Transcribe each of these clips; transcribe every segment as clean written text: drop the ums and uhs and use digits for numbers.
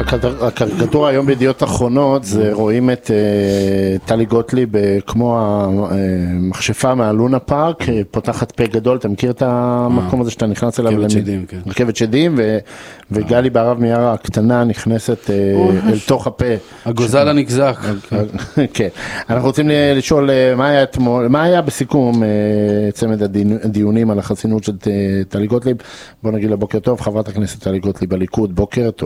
הקריקטורה היום בידיעות אחרונות, זה רואים את טלי גוטליב כמו המכשפה מהלונה פארק, פותחת פה גדול, אתה מכיר את המקום הזה שאתה נכנס אליו? רכבת שדים, כן. רכבת שדים, וגלי בערב מיארה הקטנה נכנסת אל תוך הפה. הגוזל הנגזק. כן. אנחנו רוצים לשאול מה היה בסיכום צמד הדיונים על החסינות של טלי גוטליב. בוא נגיד לה בוקר טוב, חברת הכנסת טלי גוטליב בליכוד, בוקר טוב.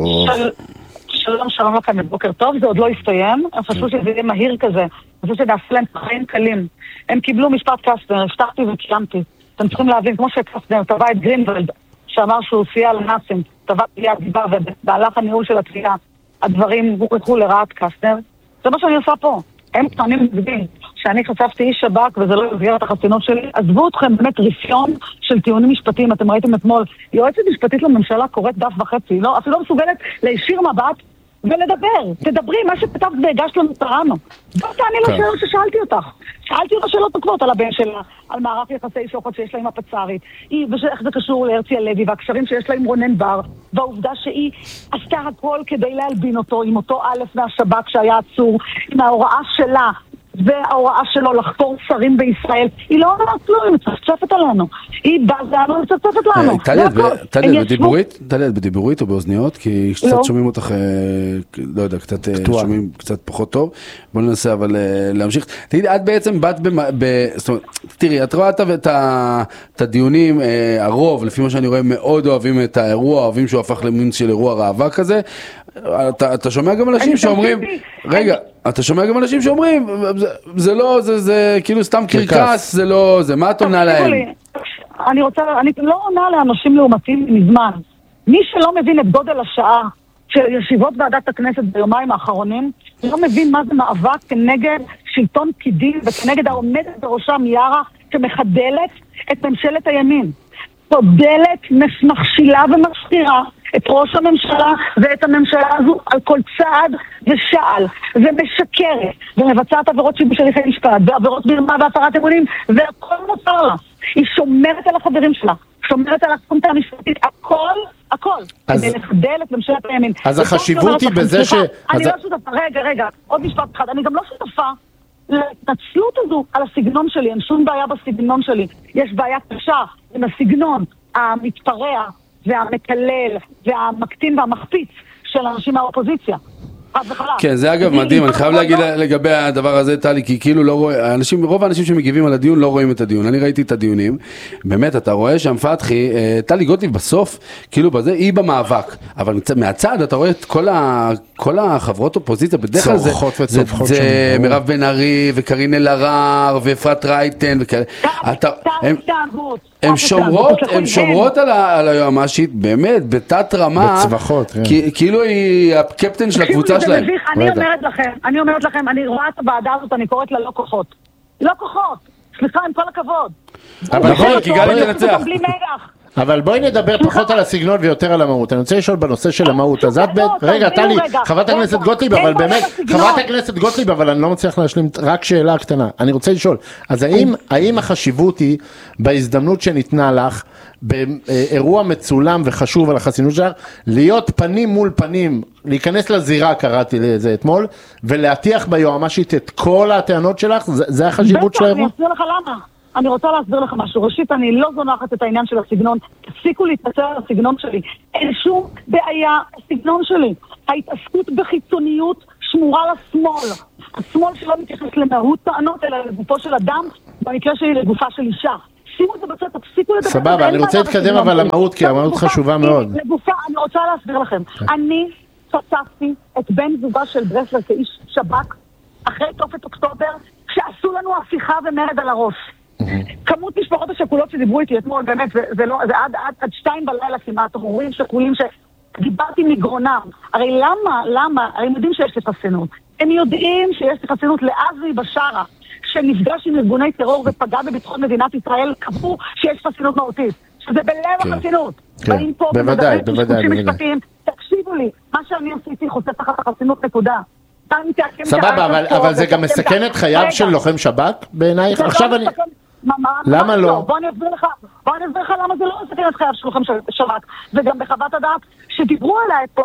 שלום לכם, בוקר טוב, זה עוד לא הסתיים, הם חשבו שזה יהיה מהיר כזה, חשבו שנעשה להם חיים קלים. הם קיבלו משפט קסטנר, הבטחתי וקיימתי. אתם צריכים להבין, כמו שקסטנר טבע את גרינוולד, שאמר שהוא סייע לנאצים, טבע תביעת דיבה, ובהלך הניהול של התביעה, הדברים הוכחו לרעת קסטנר. זה מה שאני עושה פה. הם טוענים נגדים, שאני חשפתי איש שב"כ וזה לא יבהיר את החסינות שלי. עזבו אתכם באמת רפיון של טיעונים משפטיים. אתם ראיתם אתמול, יועצת משפטית לממשלה קוראת דף וחצי, לא, אפילו לא מסוגלת להישיר מבט ולדבר. תדברי, מה שכתבת והגשת לנו תרענו. בוא תעני לו שאלות ששאלתי אותך. שאלתי אותה שאלות נוקבות על הבן שלה, על מערך יחסי שוחד שיש לה עם הפצ"רית, ואיך זה קשור להרצי הלוי, והקשרים שיש לה עם רונן בר, והעובדה שהיא עשתה הכל כדי להלבין אותו, עם אותו א' מהשב"כ שהיה עצור, עם ההוראה שלה, וההוראה שלו לחקור שרים בישראל. היא לא אומרת כלום, היא מצפצפת עלינו. היא בזענו מצפצפת לנו. טלי, את בדיבורית או באוזניות? כי קצת שומעים אותך, לא יודע, קצת שומעים קצת פחות טוב. בוא ננסה אבל להמשיך. תגידי, את בעצם באת זאת אומרת, תראי, את רואה את הדיונים, הרוב, לפי מה שאני רואה, מאוד אוהבים את האירוע, אוהבים שהוא הפך למין של אירוע ראווה כזה. אתה שומע גם אנשים שאומרים, רגע, אתה שומע גם אנשים שאומרים, זה לא, זה כאילו סתם קרקס, זה לא, זה מה את עונה להם? אני לא עונה לאנשים לעומתים מזמן. מי שלא מבין את גודל השעה של ישיבות ועדת הכנסת ביומיים האחרונים, לא מבין מה זה מאבק כנגד שלטון פקידים וכנגד העומדת בראשה מיארה שמחדלת את ממשלת הימין. פודלת, מכשילה ומסתירה את ראש הממשלה ואת הממשלה הזו על כל צעד ושעל, ומשקרת, ומבצעת עבירות שיבוש הליכי משפט, ועבירות מרמה והפרת אמונים, והכל מותר לה. היא שומרת על החברים שלה, שומרת על הקונטה המשפטית, הכל, כדי לחדל את ממשלת הימין. אז החשיבות היא בזה ש... אני לא שותפה, רגע, עוד משפט אחד, אני גם לא שותפה להתנצלות הזו על הסגנון שלי, אין שום בעיה בסגנון שלי. יש בעיה קשה עם הסגנון המתפרע והמקלל והמקטין והמחפיץ של אנשים מהאופוזיציה. כן, זה אגב מדהים, אני חייב להגיד לגבי הדבר הזה, טלי, כי כאילו לא רואה, רוב האנשים שמגיבים על הדיון לא רואים את הדיון, אני ראיתי את הדיונים, באמת, אתה רואה שם פתחי, טלי גוטליב בסוף, כאילו בזה, היא במאבק, אבל מהצד אתה רואה את כל החברות אופוזיציה, בדרך כלל זה מירב בן ארי, וקרין אלהרר, ואפרת רייטן, וכאלה, הן שומרות על היועמ"שית, באמת, בתת רמה, כאילו היא הקפטן של הקבוצה שלהם. אני אומרת לכם, אני רואה את הוועדה הזאת, אני קוראת לה לא כוחות. לא כוחות, סליחה, עם כל הכבוד. אבל נכון, כי גלי תנצח. אבל בואי נדבר פחות על הסגנון ויותר על המהות. אני רוצה לשאול בנושא של המהות. אז את רגע, טלי, חברת הכנסת גוטליב, אבל באמת, חברת הכנסת גוטליב, אבל אני לא מצליח להשלים רק שאלה קטנה. אני רוצה לשאול, אז האם החשיבות היא בהזדמנות שניתנה לך, באירוע מצולם וחשוב על החסינות שלך, להיות פנים מול פנים, להיכנס לזירה, קראתי לזה אתמול, ולהטיח ביועמ"שית את כל הטענות שלך? זה החשיבות של האירוע? אני אסביר לך למה. אני רוצה להסביר לך משהו. ראשית, אני לא זונחת את העניין של הסגנון. תפסיקו להתנצל על הסגנון שלי. אין שום בעיה הסגנון שלי. ההתעסקות בחיצוניות שמורה לשמאל. השמאל שלא מתייחס למהות טענות, אלא לגופו של אדם, במקרה שלי לגופה של אישה. שימו את זה בצד, תפסיקו לדבר. סבבה, אני רוצה להתקדם אבל למהות, כי המהות חשובה מאוד. לגופה, אני רוצה להסביר לכם. אני חשפתי את בן זוגה של ברסלר כאיש שב"כ, אחרי תופת אוקטובר, שעשו לנו הפיכה ומרד על הראש. כמות משפחות השכולות שדיברו איתי אתמול, באמת, זה עד 2 בלילה כמעט, הורים שכולים שדיברתי מגרונם. הרי למה? הרי הם יודעים שיש לי חסינות. הם יודעים שיש לי חסינות לעזי בשארה, שנפגש עם ארגוני טרור ופגע בביטחון מדינת ישראל, קבעו שיש חסינות מהותית. שזה בלב החסינות. באים פה בוודאי. תקשיבו לי, מה שאני עשיתי חושף תחת החסינות נקודה. סבבה, אבל זה גם מסכן את חייו של לוחם שב"כ בעינייך? עכשיו אני... למה לא? בוא אני אסביר לך למה זה לא מסכן את חייו של לוחם שב"כ. וגם בחוות הדעת שדיברו עליה אתמול,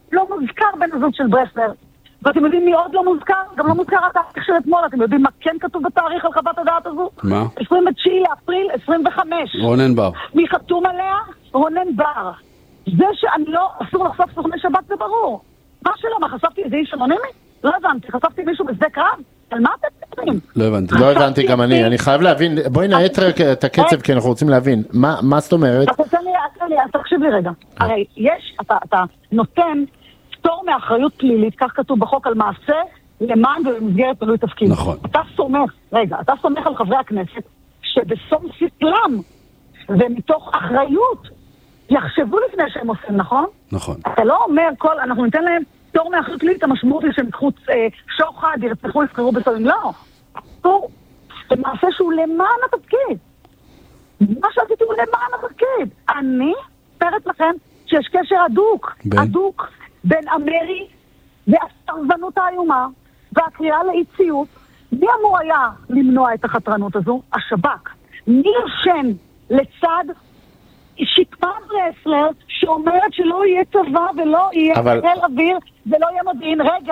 לא מוזכר בן הזוג של ברסלר. ואתם יודעים מי עוד לא מוזכר? גם לא מוזכר התאריך של אתמול. אתם יודעים מה כן כתוב בתאריך על חוות הדעת הזו? מה? 29 לאפריל 25. רונן בר. מי חתום עליה? רונן בר. זה שאני לא, אסור לחשוף סוכני שב"כ זה ברור. מה שלא, מה חשפתי איזה איש אנונימי? לא הבנתי, חשפתי מישהו בשדה קרב? על מה אתם מדברים? לא הבנתי גם אני חייב להבין, בואי נעט את הקצב כי אנחנו רוצים להבין, מה זאת אומרת? אז תקשיב לי רגע, הרי יש, אתה נותן פטור מאחריות פלילית, כך כתוב בחוק על מעשה, למען ובמסגרת מילוי תפקיד. נכון. אתה סומך על חברי הכנסת שבסום ספלם ומתוך אחריות יחשבו לפני שהם עושים, נכון? נכון. אתה לא אומר אנחנו ניתן להם פטור מאחריות פלילית, המשמעות היא שהם יקחו שוחד, ירצחו, יסחרו בסמים, לא. זה מעשה שהוא למען התפקיד. מה שעשיתי הוא למען התפקיד. אני מספרת לכם שיש קשר הדוק בין אמרי והסרבנות האיומה והקריאה לאי ציות. מי אמור היה למנוע את החתרנות הזו? השב"כ. מי ישן לצד שקמה ברסלר שאומרת שלא יהיה צבא ולא יהיה חיל אוויר ולא יהיה מודיעין? רגע,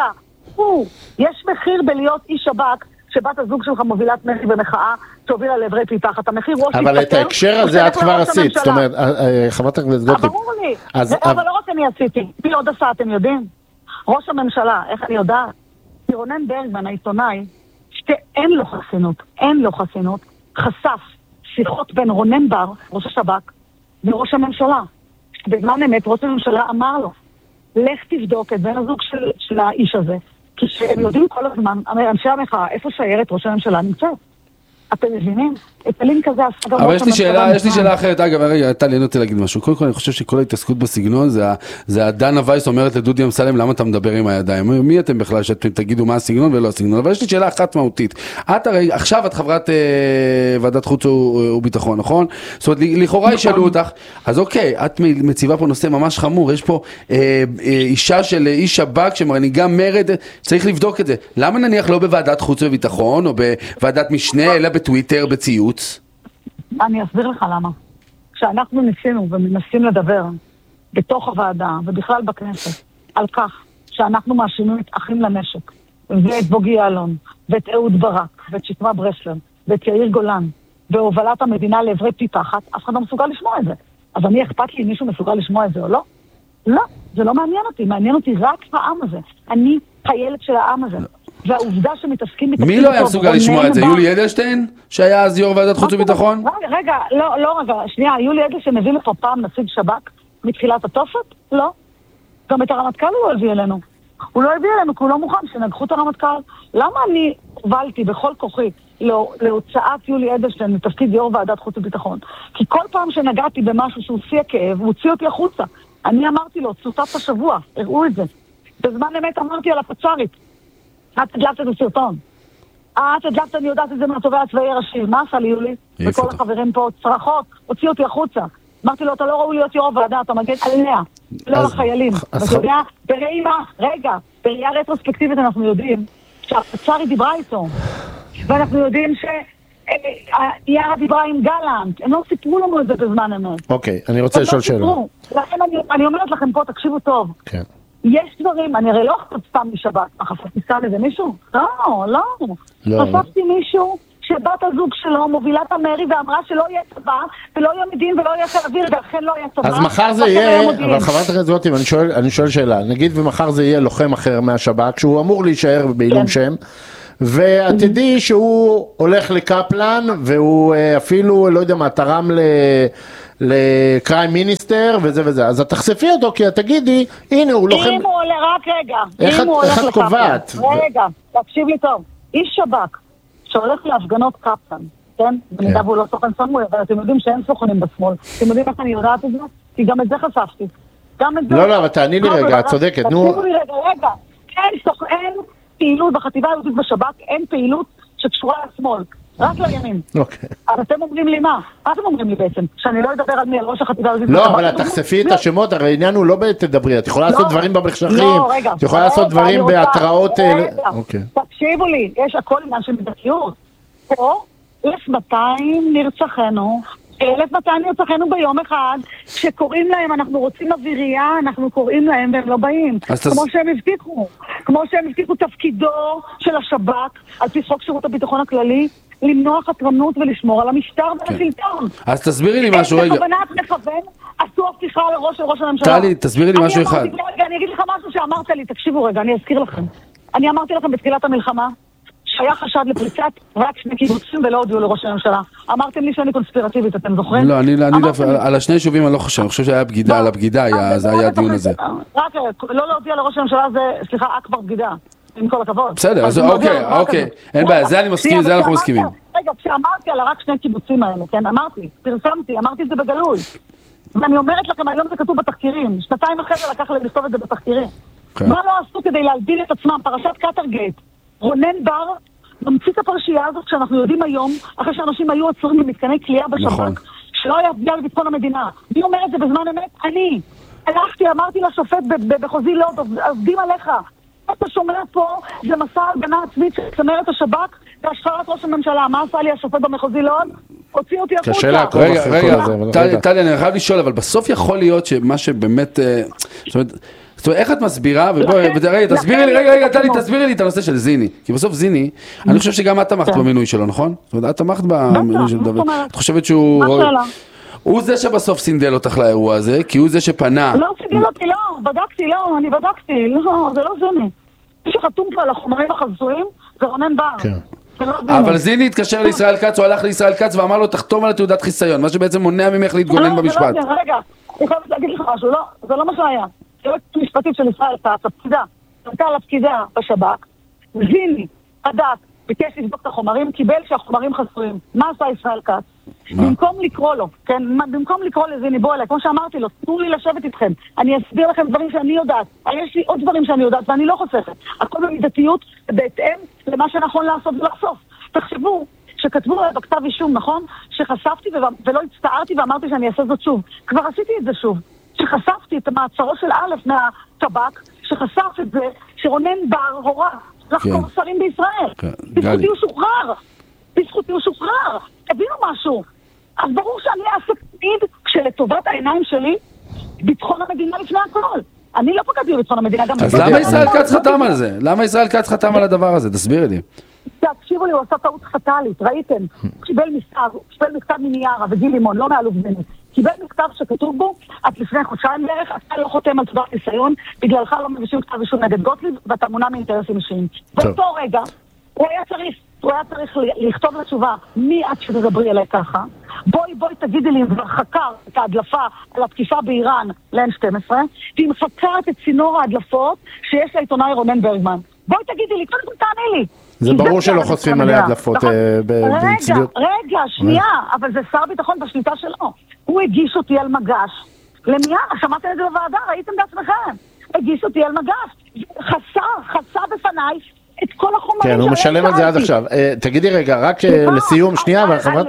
יש מחיר בלהיות איש שב"כ שבת הזוג שלך מובילת מרי במחאה תובילה לעברי פי תחת. המחיר ראש מתפטר. אבל את ההקשר הזה את כבר עשית. זאת אומרת, חברת הכנסת גוטליב. ברור לי. אבל לא רק אני עשיתי. מי עוד עשה, אתם יודעים? ראש הממשלה, איך אני יודעת? רונן ברגמן, העיתונאי, שאין לו חסינות, חשף שיחות בין רונן בר, ראש השב"כ, וראש הממשלה. בזמן אמת, ראש הממשלה אמר לו, לך תבדוק את בן הזוג של האיש הזה. כי שהם יודעים כל הזמן, אנשי המחאה, איפה שיירת ראש הממשלה נמצאת. אתם מבינים? את הלינק הזה עשה גם ראש הממשלה. אבל יש לי שאלה אחרת, אגב, רגע, טלי, אני רוצה להגיד משהו. קודם כל, אני חושב שכל ההתעסקות בסגנון, זה דנה וייס אומרת לדודי אמסלם, למה אתה מדבר עם הידיים? מי אתם בכלל שאתם תגידו מה הסגנון ולא הסגנון? אבל יש לי שאלה אחת מהותית. את הרי, עכשיו את חברת ועדת חוץ וביטחון, נכון? זאת אומרת, לכאורה ישאלו אותך, אז אוקיי, את מציבה פה נושא ממש חמור, יש פה אישה של איש שב"כ שמנהיגה מרד, צריך לבדוק את זה. למה נניח לא בוועדת חוץ וביטחון או בוועדת משנה, אלא בטוויטר, בציוץ? אני אסביר לך למה. כשאנחנו ניסינו ומנסים לדבר בתוך הוועדה ובכלל בכנסת על כך שאנחנו מאשימים את אחים לנשק ואת בוגי יעלון ואת אהוד ברק ואת שקמה ברסלר ואת יאיר גולן והובלת המדינה לעברי פי תחת, אף אחד לא מסוגל לשמוע את זה. אז אני אכפת לי אם מישהו מסוגל לשמוע את זה או לא? לא, זה לא מעניין אותי. מעניין אותי רק העם הזה. אני חיילת של העם הזה. והעובדה שמתעסקים מי לא היה מסוגל לשמוע את זה? יולי אדלשטיין, שהיה אז יו"ר ועדת חוץ וביטחון? רגע, שנייה, יולי אדלשטיין מביא לפה פעם נציג שב"כ מתחילת התופת? לא. גם את הרמטכ"ל הוא לא הביא אלינו. הוא לא הביא אלינו כי הוא לא מוכן שנגחו את הרמטכ"ל. למה אני הובלתי בכל כוחי להוצאת יולי אדלשטיין מתפקיד יו"ר ועדת חוץ וביטחון? כי כל פעם שנגעתי במשהו שהוא שיא הכאב, הוא הוציא אותי החוצה. אני אמרתי לו, צוטט השבוע, הראו את זה. בזמן אמת אמרתי על הפצ"רית. את הדלפת את הסרטון. אני יודעת את זה מהתובע הצבאי הראשי. מה עשה לי יולי? וכל החברים פה צרחות, הוציא אותי החוצה. אמרתי לו, אתה לא ראוי להיות יו"ר הוועדה, אתה מגן עליה, לא לחיילים. אתה יודע, בראייה רטרוספקטיבית אנחנו יודעים שהפצ"רית דיברה איתו. ואנחנו יודעים שיארה דיברה עם גלנט. הם לא סיפרו לנו את זה בזמן אמת. אוקיי, אני רוצה לשאול שאלה. לכן אני אומרת לכם פה, תקשיבו טוב. כן. יש דברים, אני הרי לא חפצתם משבת. חפצתי סתם איזה מישהו? לא. חפצתי מישהו שבת הזוג שלו מובילת המרי ואמרה שלא יהיה צבא, ולא יהיה מדין ולא יהיה חיל אוויר, ואכן לא יהיה צבא. אז מחר זה יהיה, אבל חברת הכנסת גוטליב, אני שואל שאלה. נגיד ומחר זה יהיה לוחם אחר מהשב"כ, שהוא אמור להישאר בעילום שם, ואת תדעי שהוא הולך לקפלן, והוא אפילו, לא יודע מה, תרם לקריים מיניסטר וזה, אז את תחשפי אותו כי את תגידי, הנה הוא לוחם. אם הוא עולה, רק רגע, איך את קובעת? רגע, תקשיב לי טוב, איש שב"כ שהולך להפגנות קפלן, כן? במידה והוא לא סוכן סמוי, אבל אתם יודעים שאין סוכנים בשמאל. אתם יודעים איך אני יודעת את זה? כי גם את זה חשפתי. לא, אבל תעני לי רגע, את צודקת, נו. תקשיבו לי רגע, אין פעילות בחטיבה היהודית בשב"כ, אין פעילות שקשורה לשמאל. רק לימין. אוקיי. אז אתם אומרים לי מה? מה אתם אומרים לי בעצם? שאני לא אדבר על מי, על ראש החטיבה היהודית? לא, אבל את תחשפי את השמות, הרי העניין הוא לא תדברי, את יכולה לעשות דברים במחשכים, את יכולה לעשות דברים בהתראות. תקשיבו לי, יש הכל עניין של מדתיות. פה 1,200 נרצחנו 1200 נרצחנו ביום אחד, שקוראים להם, אנחנו רוצים אווירייה, אנחנו קוראים להם והם לא באים. כמו שהם הבטיחו תפקידו של השב"כ, על פי חוק שירות הביטחון הכללי, למנוע חתרנות ולשמור על המשטר והשלטון. אז תסבירי לי משהו רגע. בכוונת מכוון, עשו הבטיחה לראש של ראש הממשלה. טלי, תסבירי לי משהו אחד. אני אגיד לך משהו שאמרת לי, תקשיבו רגע, אני אזכיר לכם. אני אמרתי לכם בתחילת המלחמה, שהיה חשד לפריצת רק 2 קיבוצים ולא הודיעו לראש הממשלה. אמרתם לי שאני קונספירטיבית, אתם זוכרים? לא, אני על השני יישובים אני לא חושב, אני חושב שהיה בגידה, על הבגידה, זה היה הדיון הזה. רק לא להודיע לראש הממשלה זה, סליחה, אכבר בגידה, עם כל הכבוד. בסדר, אז אוקיי, אין בעיה, זה אני מסכים, זה אנחנו מסכימים. רגע, כשאמרתי על רק 2 קיבוצים האלה, כן, אמרתי את זה בגלוי. ואני אומרת לכם, היום זה כתוב בתחקירים, 2 אחרי לקח להם לכתוב את זה בתחקירים. מה לא עשו כדי להלבין את עצמם? פרשת קטרגייט. רונן בר ממציא את הפרשייה הזאת שאנחנו יודעים היום, אחרי שאנשים היו עצורים במתקני כליאה בשב"כ, שלא היה פגיעה בביטחון המדינה. מי אומר את זה בזמן אמת? אני. הלכתי, אמרתי לשופט בחוזי לוד, עובדים עליך. אתה שומע פה, זה מסע הגנה עצמית שצמרת השב"כ והשחרת ראש הממשלה. מה עשה לי השופט במחוזי לוד? הוציא אותי החוצה. רגע, טלי, אני חייב לשאול, אבל בסוף יכול להיות שמה שבאמת, זאת אומרת, איך את מסבירה, תסבירי לי את הנושא של זיני, כי בסוף זיני, אני חושב שגם את תמכת במינוי שלו, נכון? זאת אומרת, את תמכת במינוי של דוד, את חושבת שהוא... הוא זה שבסוף סינדל אותך לאירוע הזה, כי הוא זה שפנה... לא, סינדל אותי, לא, אני בדקתי, לא, זה לא זיני. מי שחתום פה על החומרים החזויים, זה רונן בר. אבל זיני התקשר לישראל קץ, הוא הלך לישראל קץ ואמר לו, תחתום על תעודת חיסיון, מה שבעצם מונע ממך להתגונן במשפט. רגע, אני חייבת להגיד לך משהו, לא, זה לא מה שהיה. היועצת המשפטית של ישראל קץ, הפקידה, נתן לפקידה בשב"כ, זיני, בדק, ביקש לבדוק את החומרים, קיבל שהחומרים חסויים. מה עשה ישראל קץ? במקום לקרוא לו, כן? במקום לקרוא לזיני, בוא אליי, כמו שאמרתי לו, תנו לי לשבת איתכם, אני אסביר לכם דברים שאני יודעת, יש לי עוד דברים שאני יודעת ואני לא חוסכת. הכל במידתיות, בהתאם למה שנכון לעשות ולחשוף. תחשבו שכתבו בכתב אישום, נכון? שחשפתי ולא הצטערתי ואמרתי שאני אעשה זאת שוב. כבר עשיתי את זה שוב. שחשפתי את המעצרו של א' מהטבק, שחשף את זה שרונן בר הורה לחקור שרים בישראל. בזכותי הוא שוחרר. תבינו משהו. אז ברור שאני אעשה תמיד כשלטובת העיניים שלי ביטחון המדינה לפני הכל. אני לא פגעתי בביטחון המדינה גם... אז למה ישראל קץ חתם על זה? למה ישראל קץ חתם על הדבר הזה? תסבירי לי. תקשיבו לי, הוא עשה טעות פטאלית, ראיתם? קיבל מכתב מניארה וגיל לימון, לא מאלוף זיני. קיבל מכתב שכתוב בו, את לפני חודשיים בערך, אתה לא חותם על תעודת חיסיון, בגללך לא מגישים כתב אישום נגד גוטליב, ואתה מונע מאינטרסים אישיים. באותו רגע, הוא היה צריך לכתוב לתשובה, מי את שתדברי אליי ככה? בואי תגידי לי אם כבר חקר את ההדלפה על התקיפה באיראן ל-N12, והיא מפקרת את צינור ההדלפות שיש לעיתונאי רונן ברגמן. בואי תגידי לי, קודם כל תעני לי. זה ברור שלא חושפים עליה הדלפות בצביעות. רגע, שנייה, אבל זה שר ביטחון בשליטה שלו. הוא הגיש אותי על מגש. למיארה, שמעתם את זה בוועדה, ראיתם בעצמכם. הגיש אותי על מגש. חסה בפניי את כל החומרים. כן, הוא משלם על זה עד עכשיו. תגידי רגע, רק לסיום, שנייה,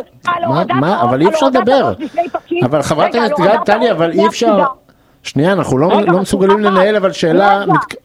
אבל אי אפשר לדבר. אבל חברת הכנסת טלי, אבל אי אפשר... שנייה, אנחנו לא מסוגלים לנהל, אבל שאלה...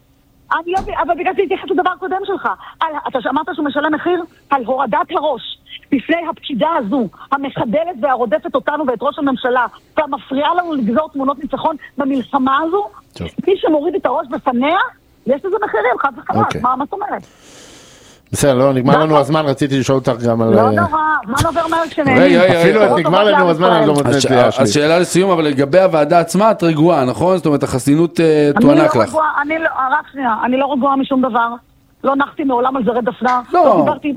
אבל בגלל זה התייחס לדבר קודם שלך. אתה אמרת שהוא משלם מחיר על הורדת הראש בפני הפקידה הזו, המחדלת והרודפת אותנו ואת ראש הממשלה, והמפריעה לנו לגזור תמונות ניצחון במלחמה הזו. מי שמוריד את הראש בפניה, יש לזה מחירים, חד וחלק. מה זאת אומרת? בסדר, לא, נגמר לנו הזמן, רציתי לשאול אותך גם על... לא נורא, מה עובר מהר כשנהנים? אפילו נגמר לנו הזמן, אני לא מותנת לי להשלים. אז שאלה לסיום, אבל לגבי הוועדה עצמה, את רגועה, נכון? זאת אומרת, החסינות תוענק לך. רק שנייה, אני לא רגועה משום דבר. לא נחתי מעולם על זרי דפנה. לא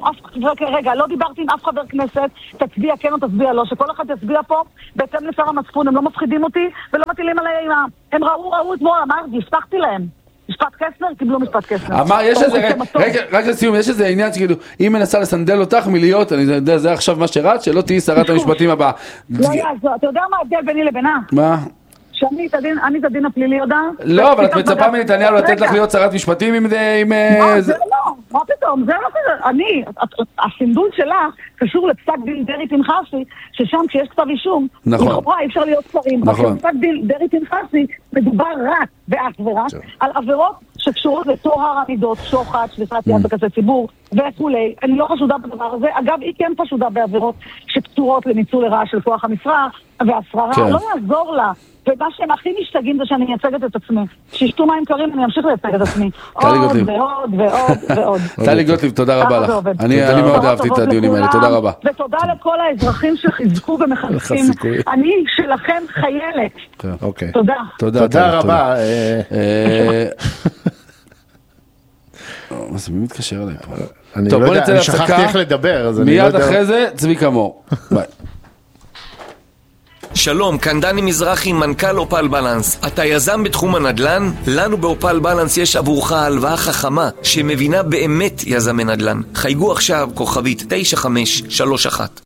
דיברתי עם אף חבר כנסת, תצביע כן או תצביע לא, שכל אחד יצביע פה, בהתאם לשר המצפון, הם לא מפחידים אותי, ולא מטילים עליי אימה. הם ראו אתמול, אמרתי, הבטחתי להם. משפט קסנר, קיבלו משפט קסנר. יש איזה, רק לסיום, יש איזה עניין שכאילו, אם מנסה לסנדל אותך מלהיות, אני יודע, זה עכשיו מה שרץ, שלא תהי שרת המשפטים הבאה. לא יעזור, אתה יודע מה ההבדל ביני לבינה? מה? שאני את הדין הפלילי יודע? לא, אבל את מצפה מנתניהו לתת לך להיות שרת משפטים עם... זה לא, מה פתאום, זה לא כזה, הסינדול שלה קשור לפסק דין דרעי פנחסי, ששם כשיש כתב אישום, לכאורה אי אפשר להיות שרים, אבל פסק דין דרעי פנחסי מדובר רק ואך ורק על עבירות שקשורות לטוהר המידות, שוחד, שליחת יד בכספי ציבור וכולי. אני לא חשודה בדבר הזה, אגב היא כן חשודה בעבירות צורות לניצול לרעה של כוח המשרה, והשררה לא יעזור לה. ומה שהם הכי משתגעים זה שאני מייצגת את עצמי. שישתו מים קרים, אני אמשיך לייצג את עצמי. עוד ועוד ועוד ועוד. טלי גוטליב, תודה רבה לך. אני מאוד אהבתי את הדיונים האלה, תודה רבה. ותודה לכל האזרחים שחיזקו ומחזקים. אני שלכם חיילת. תודה. תודה רבה. אז מי מתקשר אליי פה? אני לא יודע, אני שכחתי איך לדבר. מיד אחרי זה, צביקה מור. ביי. שלום, כאן דני מזרחי, מנכ"ל אופל בלנס. אתה יזם בתחום הנדל"ן? לנו באופל בלנס יש עבורך הלוואה חכמה שמבינה באמת יזמי נדל"ן. חייגו עכשיו כוכבית 9531.